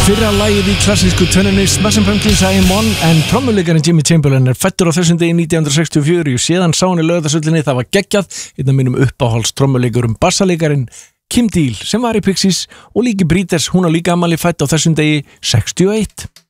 Fyrra lagið í klassísku tönninni Smashing Pumpkins I Am One en trommuleikarinn Jimmy Chamberlain fættur á þessum degi 1964 og séðan sá hann í Laugardalshöllinni, það var geggjað, einn af mínum uppáhalds trommuleikurum bassaleikarin Kim Deal sem var í Pixies og líki Breeders, hún á líka afmæli, fætt á þessum degi 61.